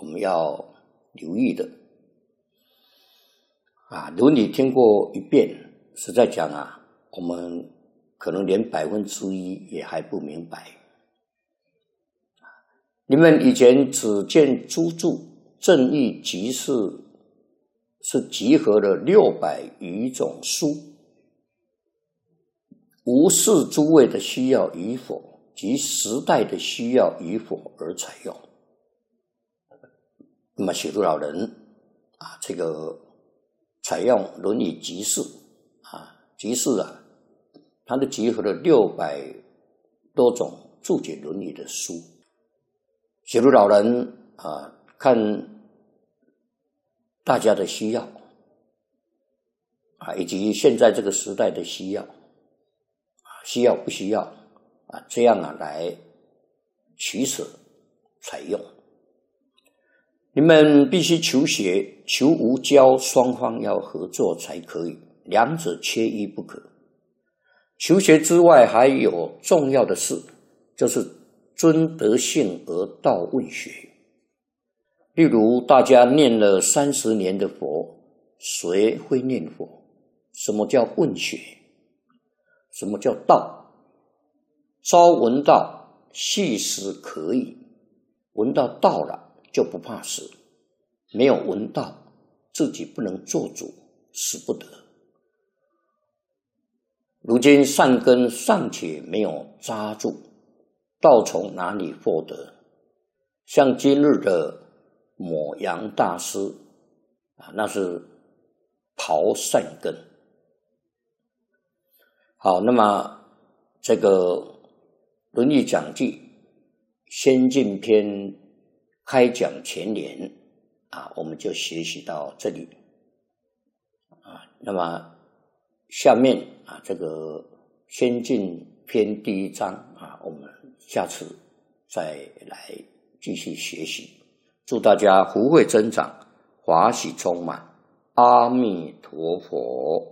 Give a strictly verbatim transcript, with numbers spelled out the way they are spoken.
我们要留意的。啊，伦理听过一遍，实在讲啊，我们可能连百分之一也还不明白。你们以前只见诸注，正义集市是集合了六百余种书，无视诸位的需要与否及时代的需要与否而采用。那么写作老人啊，这个采用《论语集释》啊，集释啊，它都集合了六百多种注解《论语》的书。写作老人啊，看大家的需要啊，以及现在这个时代的需要，需要不需要啊？这样啊来取舍采用。你们必须求学、求无交，双方要合作才可以，两者缺一不可。求学之外，还有重要的事，就是尊德性而道问学。例如，大家念了三十年的佛，谁会念佛？什么叫问学？什么叫道？朝闻道，夕死可以。闻到道了，就不怕死；没有闻道，自己不能做主，死不得。如今善根尚且没有扎住，道从哪里获得？像今日的抹阳大师啊，那是刨善根。好，那么这个《论语讲记》先进篇开讲前言啊，我们就学习到这里啊。那么下面啊，这个先进篇第一章啊，我们下次再来继续学习。祝大家福慧增长，法喜充满，阿弥陀佛。